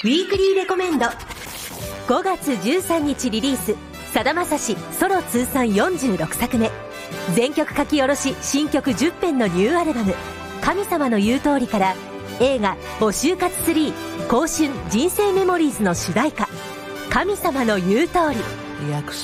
ウィークリーレコメンド。5月13日リリース、さだまさしソロ通算46作目、全曲書き下ろし新曲10編のニューアルバム神様の言う通りから、映画募集活3興春人生メモリーズの主題歌神様の言う通り。 約